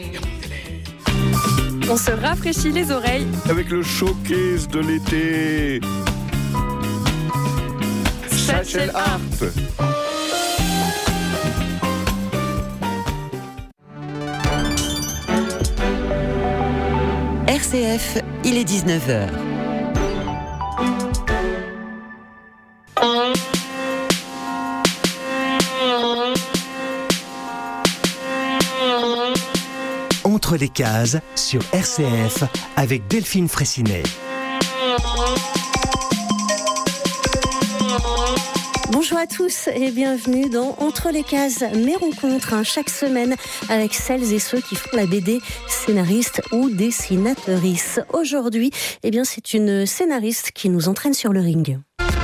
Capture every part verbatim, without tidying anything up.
On se rafraîchit les oreilles avec le showcase de l'été. Satchel Art. R C F, il est dix-neuf heures. Entre les cases sur R C F avec Delphine Fraissinet. Bonjour à tous et bienvenue dans Entre les cases, mes rencontres hein, chaque semaine avec celles et ceux qui font la B D, scénaristes ou dessinatrices. Aujourd'hui, eh bien, c'est une scénariste qui nous entraîne sur le ring.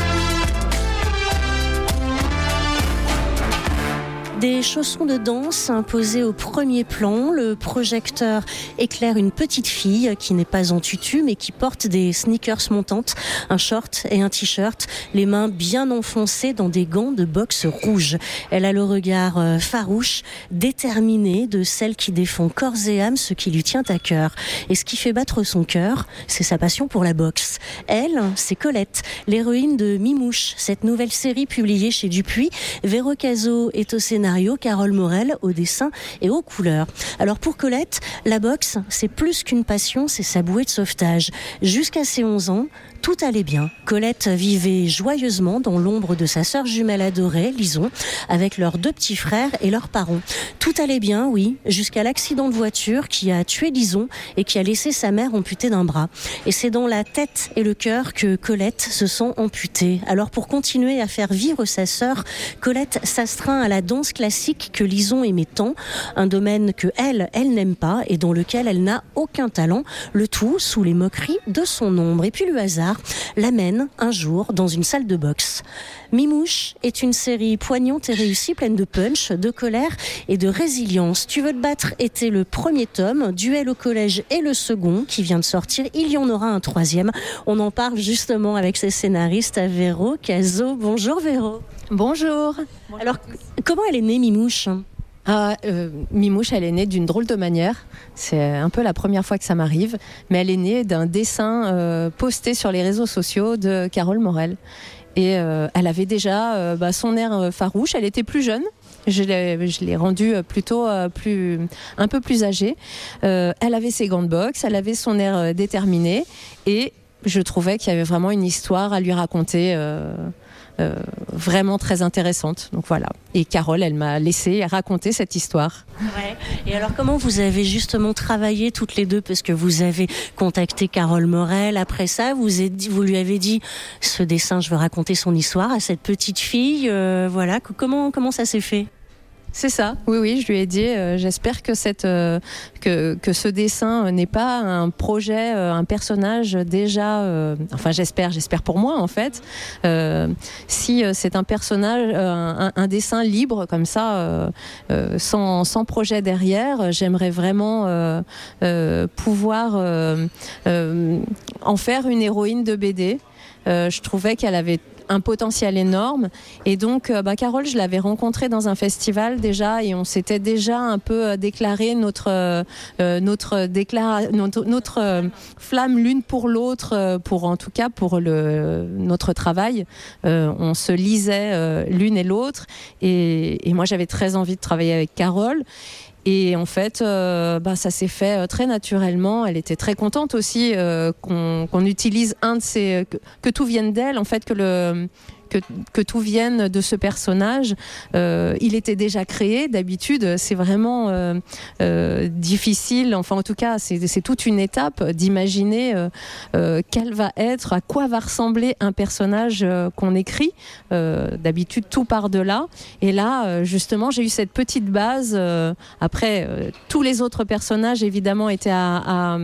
Des chaussons de danse imposés au premier plan, le projecteur éclaire une petite fille qui n'est pas en tutu mais qui porte des sneakers montantes, un short et un t-shirt, les mains bien enfoncées dans des gants de boxe rouges. Elle a le regard farouche, déterminé de celle qui défend corps et âme ce qui lui tient à cœur. Et ce qui fait battre son cœur, c'est sa passion pour la boxe. Elle, c'est Colette, l'héroïne de Mimouche, cette nouvelle série publiée chez Dupuis. Véro Cazot est au scénario, Carole Morel au dessin et aux couleurs. Alors pour Colette, la boxe, c'est plus qu'une passion, c'est sa bouée de sauvetage. Jusqu'à ses onze ans, tout allait bien. Colette vivait joyeusement dans l'ombre de sa sœur jumelle adorée, Lison, avec leurs deux petits frères et leurs parents. Tout allait bien, oui, jusqu'à l'accident de voiture qui a tué Lison et qui a laissé sa mère amputée d'un bras. Et c'est dans la tête et le cœur que Colette se sent amputée. Alors pour continuer à faire vivre sa sœur, Colette s'astreint à la danse classique que Lison aimait tant, un domaine que elle, elle n'aime pas et dans lequel elle n'a aucun talent, le tout sous les moqueries de son ombre. Et puis le hasard l'amène un jour dans une salle de boxe. Mimouche est une série poignante et réussie, pleine de punch, de colère et de résilience. Tu veux te battre était le premier tome, Duel au collège est le second qui vient de sortir. Il y en aura un troisième. On en parle justement avec ses scénaristes à Véro Cazot. Bonjour Véro. Bonjour. Alors, comment elle est née Mimouche ? Ah, euh, Mimouche, elle est née d'une drôle de manière. C'est un peu la première fois que ça m'arrive. Mais elle est née d'un dessin euh, posté sur les réseaux sociaux de Carole Morel. Et euh, elle avait déjà euh, bah, son air farouche. Elle était plus jeune. Je l'ai, je l'ai rendue plutôt euh, plus, un peu plus âgée. Euh, elle avait ses gants de boxe. Elle avait son air euh, déterminé. Et je trouvais qu'il y avait vraiment une histoire à lui raconter. Euh, Euh, vraiment très intéressante. Donc voilà. Et Carole, elle m'a laissé raconter cette histoire. Ouais. Et alors, comment vous avez justement travaillé toutes les deux ? Parce que vous avez contacté Carole Morel. Après ça, vous, êtes dit, vous lui avez dit ce dessin, je veux raconter son histoire à cette petite fille. Euh, voilà. Comment, comment ça s'est fait ? C'est ça, oui, oui, je lui ai dit, euh, j'espère que, cette, euh, que, que ce dessin n'est pas un projet, euh, un personnage déjà, euh, enfin j'espère, j'espère pour moi en fait, euh, si euh, c'est un personnage, euh, un, un dessin libre comme ça, euh, euh, sans, sans projet derrière, j'aimerais vraiment euh, euh, pouvoir euh, euh, en faire une héroïne de B D. Euh, je trouvais qu'elle avait un potentiel énorme et donc euh, bah, Carole, je l'avais rencontrée dans un festival déjà et on s'était déjà un peu euh, déclaré notre euh, notre déclara- notre, notre euh, flamme l'une pour l'autre euh, pour en tout cas pour le notre travail. Euh, on se lisait euh, l'une et l'autre et, et moi j'avais très envie de travailler avec Carole. Et en fait, euh, bah, ça s'est fait euh, très naturellement. Elle était très contente aussi euh, qu'on, qu'on utilise un de ces... Que, que tout vienne d'elle, en fait, que le... Que, que tout vienne de ce personnage. Euh, il était déjà créé. D'habitude, c'est vraiment euh, euh, difficile. Enfin, en tout cas, c'est, c'est toute une étape d'imaginer euh, euh, quel va être, à quoi va ressembler un personnage euh, qu'on écrit. Euh, d'habitude, tout part de là. Et là, euh, justement, j'ai eu cette petite base. Euh, après, euh, tous les autres personnages, évidemment, étaient à, à,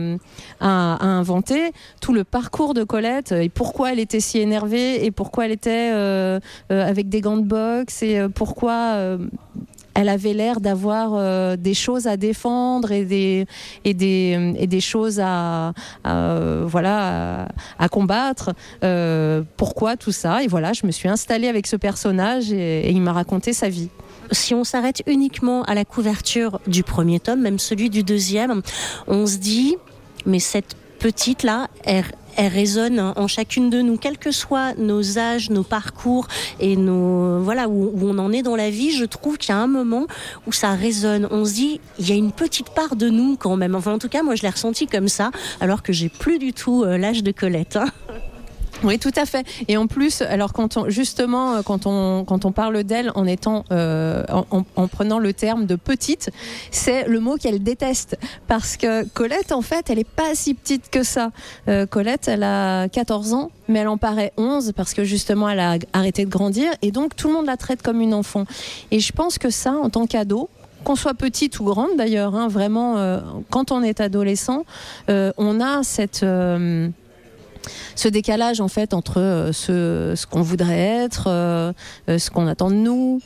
à, à inventer. Tout le parcours de Colette et pourquoi elle était si énervée et pourquoi elle était Euh, euh, avec des gants de boxe et euh, pourquoi euh, elle avait l'air d'avoir euh, des choses à défendre et des, et des, et des choses à, à, voilà, à, à combattre. Euh, pourquoi tout ça ? Et voilà, je me suis installée avec ce personnage et, et il m'a raconté sa vie. si on s'arrête uniquement à la couverture du premier tome, même celui du deuxième, on se dit, mais cette petite-là, elle, elle résonne en chacune de nous, quels que soient nos âges, nos parcours et nos, voilà, où, où on en est dans la vie. Je trouve qu'il y a un moment où ça résonne. On se dit, il y a une petite part de nous quand même. Enfin, en tout cas, moi, je l'ai ressenti comme ça, alors que j'ai plus du tout euh, l'âge de Colette. Hein. Oui, tout à fait. Et en plus, alors quand on, justement, quand on quand on parle d'elle en étant, euh, en, en prenant le terme de petite, c'est le mot qu'elle déteste, parce que Colette, en fait, elle est pas si petite que ça. Euh, Colette, elle a quatorze ans, mais elle en paraît onze parce que justement, elle a arrêté de grandir, et donc tout le monde la traite comme une enfant. Et je pense que ça, en tant qu'ado, qu'on soit petite ou grande d'ailleurs, hein, vraiment, euh, quand on est adolescent, euh, on a cette euh, ce décalage en fait entre euh, ce, ce qu'on voudrait être, euh, ce qu'on attend de nous,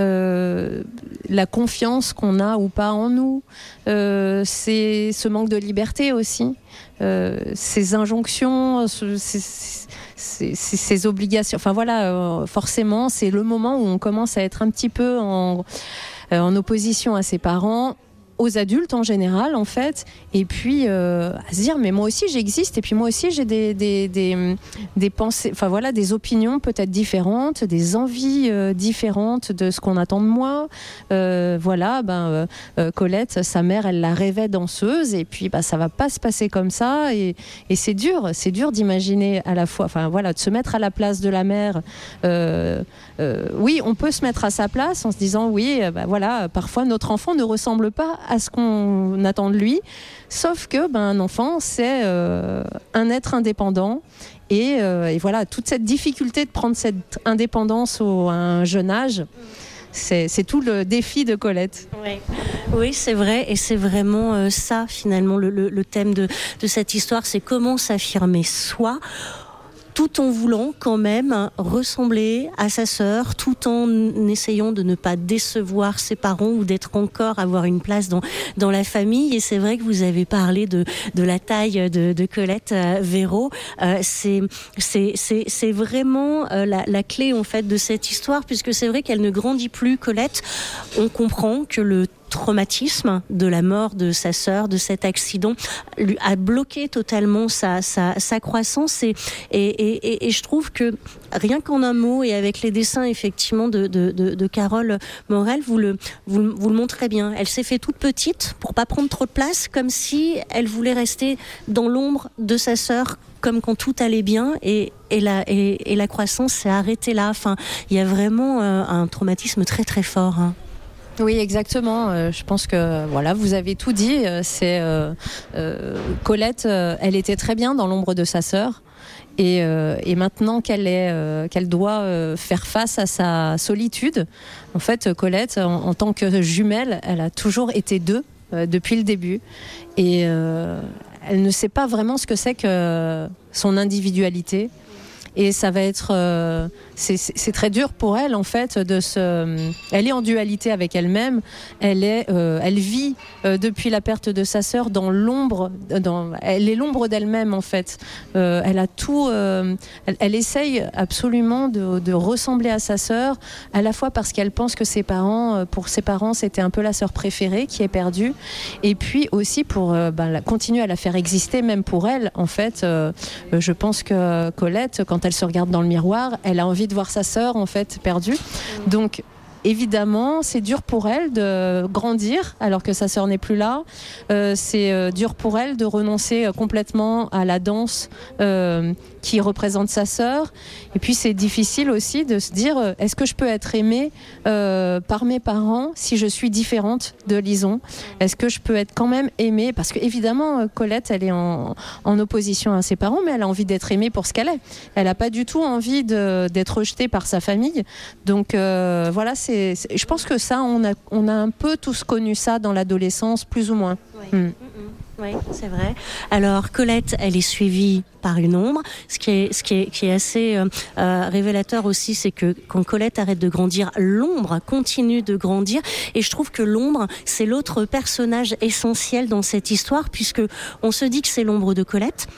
euh, la confiance qu'on a ou pas en nous, euh, c'est ce manque de liberté aussi, euh, ces injonctions, ces, ces, ces, ces obligations. Enfin voilà, euh, forcément, c'est le moment où on commence à être un petit peu en, euh, en opposition à ses parents, aux adultes en général en fait, et puis euh, à se dire mais moi aussi j'existe, et puis moi aussi j'ai des, des, des, des pensées, enfin voilà, des opinions peut-être différentes, des envies euh, différentes de ce qu'on attend de moi. Euh, voilà, ben, euh, Colette, sa mère, elle la rêvait danseuse, et puis bah, ça va pas se passer comme ça, et, et c'est dur, c'est dur d'imaginer à la fois, enfin voilà, de se mettre à la place de la mère. Euh, euh, oui, on peut se mettre à sa place en se disant oui, bah, voilà, parfois notre enfant ne ressemble pas à ce qu'on attend de lui, sauf que ben, un enfant c'est euh, un être indépendant, et, euh, et voilà, toute cette difficulté de prendre cette indépendance au, à un jeune âge, c'est, c'est tout le défi de Colette. Oui, oui, c'est vrai, et c'est vraiment euh, ça finalement le, le, le thème de, de cette histoire, c'est comment s'affirmer soi, tout en voulant quand même ressembler à sa sœur, tout en essayant de ne pas décevoir ses parents ou d'être encore, avoir une place dans, dans la famille. Et c'est vrai que vous avez parlé de, de la taille de, de Colette euh, Véraud. Euh, c'est, c'est, c'est, c'est vraiment euh, la, la clé en fait de cette histoire, puisque c'est vrai qu'elle ne grandit plus, Colette. On comprend que le traumatisme de la mort de sa sœur, de cet accident, lui a bloqué totalement sa, sa, sa croissance, et, et, et, et je trouve que rien qu'en un mot, et avec les dessins effectivement de, de, de, de Carole Morel, vous le, vous, vous le montrez bien. Elle s'est fait toute petite pour pas prendre trop de place, comme si elle voulait rester dans l'ombre de sa sœur, comme quand tout allait bien, et, et, la, et, et la croissance s'est arrêtée là. Enfin, il y a vraiment euh, un traumatisme très très fort, hein. Oui, exactement. Euh, je pense que voilà, vous avez tout dit. C'est euh, euh, Colette, euh, elle était très bien dans l'ombre de sa sœur. Et, euh, et maintenant qu'elle, est, euh, qu'elle doit euh, faire face à sa solitude, en fait, Colette, en, en tant que jumelle, elle a toujours été deux euh, depuis le début. Et euh, elle ne sait pas vraiment ce que c'est que son individualité. Et ça va être, euh, c'est, c'est très dur pour elle en fait de se. Elle est en dualité avec elle-même. Elle est, euh, elle vit euh, depuis la perte de sa sœur dans l'ombre. Dans, elle est l'ombre d'elle-même en fait. Euh, elle a tout. Euh, elle, elle essaye absolument de, de ressembler à sa sœur, à la fois parce qu'elle pense que ses parents, pour ses parents, c'était un peu la sœur préférée qui est perdue, et puis aussi pour euh, ben, la, continuer à la faire exister même pour elle en fait. Euh, je pense que Colette, quand elle se regarde dans le miroir, elle a envie de voir sa sœur en fait perdue. Donc évidemment, c'est dur pour elle de grandir alors que sa sœur n'est plus là. Euh, c'est euh, dur pour elle de renoncer euh, complètement à la danse euh, qui représente sa sœur. Et puis c'est difficile aussi de se dire euh, est-ce que je peux être aimée euh, par mes parents si je suis différente de Lison ? Est-ce que je peux être quand même aimée ? Parce que évidemment, Colette, elle est en, en opposition à ses parents, mais elle a envie d'être aimée pour ce qu'elle est. Elle n'a pas du tout envie de, d'être rejetée par sa famille. Donc euh, voilà, c'est C'est, c'est, je pense que ça, on a, on a un peu tous connu ça dans l'adolescence, plus ou moins. Oui, mmh. Oui, c'est vrai. Alors, Colette, elle est suivie par une ombre. Ce qui est, ce qui est, qui est assez euh, euh, révélateur aussi, c'est que quand Colette arrête de grandir, l'ombre continue de grandir. Et je trouve que l'ombre, c'est l'autre personnage essentiel dans cette histoire, puisque on se dit que c'est l'ombre de Colette.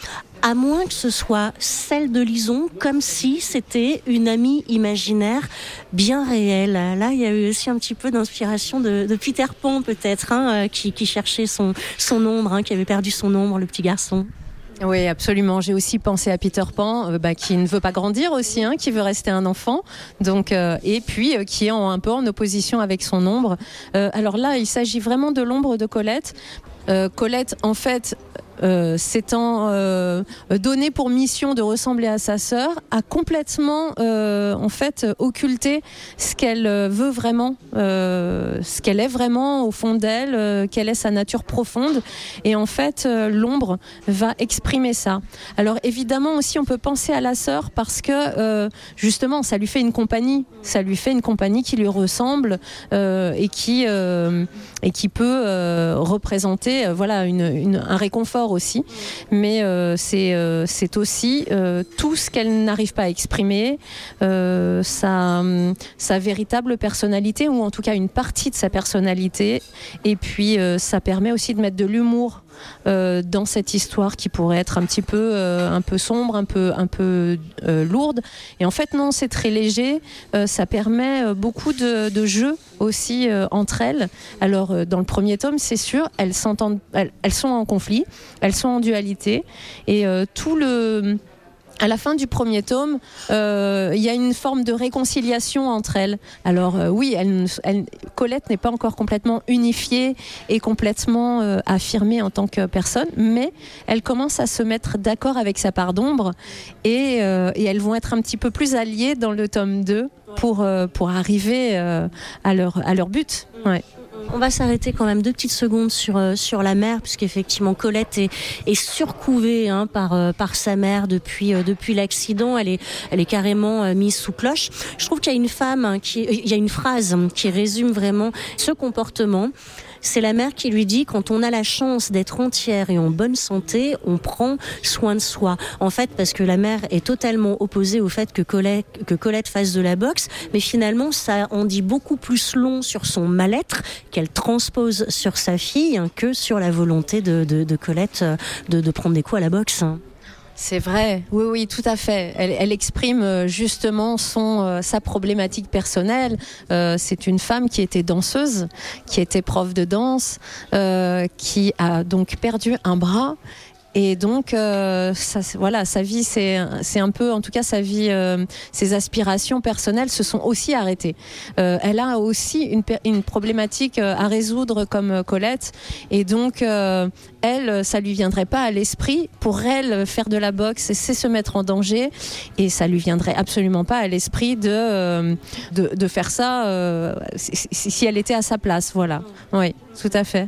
à moins que ce soit celle de Lison, comme si c'était une amie imaginaire bien réelle. Là, il y a eu aussi un petit peu d'inspiration de, de Peter Pan, peut-être, hein, qui, qui cherchait son, son ombre, hein, qui avait perdu son ombre, le petit garçon. Oui, absolument. J'ai aussi pensé à Peter Pan, euh, bah, qui ne veut pas grandir aussi, hein, qui veut rester un enfant, donc euh, et puis euh, qui est en, un peu en opposition avec son ombre. Euh, alors là, il s'agit vraiment de l'ombre de Colette. Euh, Colette, en fait, euh, s'étant euh, donné pour mission de ressembler à sa sœur, a complètement, euh, en fait, occulté ce qu'elle veut vraiment, euh, ce qu'elle est vraiment au fond d'elle, euh, quelle est sa nature profonde. Et en fait, euh, l'ombre va exprimer ça. Alors évidemment aussi, on peut penser à la sœur parce que euh, justement, ça lui fait une compagnie, ça lui fait une compagnie qui lui ressemble euh, et qui euh, et qui peut euh, représenter, euh, voilà, une, une, un réconfort aussi, mais euh, c'est, euh, c'est aussi euh, tout ce qu'elle n'arrive pas à exprimer, euh, sa, sa véritable personnalité, ou en tout cas une partie de sa personnalité, et puis euh, ça permet aussi de mettre de l'humour Euh, dans cette histoire qui pourrait être un petit peu, euh, un peu sombre, un peu, un peu euh, lourde. Et en fait, non, c'est très léger. Euh, ça permet euh, beaucoup de, de jeux aussi euh, entre elles. Alors, euh, dans le premier tome, c'est sûr, elles s'entendent, elles, elles sont en conflit, elles sont en dualité. Et euh, tout le... À la fin du premier tome, euh, il y a une forme de réconciliation entre elles. Alors euh, oui, elle, elle, Colette n'est pas encore complètement unifiée et complètement euh, affirmée en tant que personne, mais elle commence à se mettre d'accord avec sa part d'ombre et, euh, et elles vont être un petit peu plus alliées dans le tome deux pour, euh, pour arriver euh, à, leur, à leur but. Ouais. On va s'arrêter quand même deux petites secondes sur euh, sur la mère, puisqu'effectivement Colette est, est surcouvée hein, par euh, par sa mère depuis euh, depuis l'accident. Elle est elle est carrément euh, mise sous cloche. Je trouve qu'il y a une femme hein, qui il y a une phrase hein, qui résume vraiment ce comportement. C'est la mère qui lui dit: quand on a la chance d'être entière et en bonne santé, on prend soin de soi. En fait, parce que la mère est totalement opposée au fait que Colette, que Colette fasse de la boxe, mais finalement, ça en dit beaucoup plus long sur son mal-être qu'elle transpose sur sa fille hein, que sur la volonté de, de, de Colette de, de prendre des coups à la boxe. C'est vrai, oui, oui, tout à fait. Elle, elle exprime justement son, euh, sa problématique personnelle. Euh, c'est une femme qui était danseuse, qui était prof de danse, euh, qui a donc perdu un bras. Et donc, euh, ça, voilà, sa vie, c'est, c'est un peu, en tout cas, sa vie, euh, ses aspirations personnelles se sont aussi arrêtées. Euh, elle a aussi une, une problématique à résoudre comme Colette, et donc, euh, elle, ça lui viendrait pas à l'esprit. Pour elle, faire de la boxe, c'est se mettre en danger, et ça lui viendrait absolument pas à l'esprit de euh, de, de faire ça euh, si, si elle était à sa place. Voilà. Oui, tout à fait.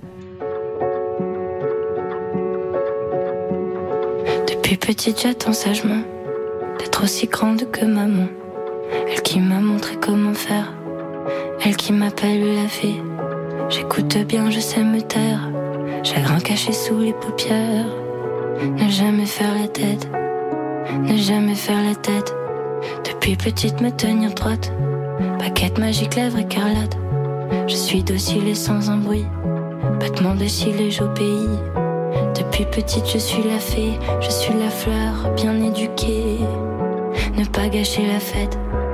Depuis petite, j'attends sagement d'être aussi grande que maman. Elle qui m'a montré comment faire, elle qui m'appelle la fée. J'écoute bien, je sais me taire, chagrin caché sous les paupières. Ne jamais faire la tête, ne jamais faire la tête. Depuis petite, me tenir droite, baguette magique, lèvres écarlates. Je suis docile et sans un bruit, battement de cils et j'obéis. Depuis petite, je suis la fée, je suis la fleur, bien éduquée. Ne pas gâcher la fête,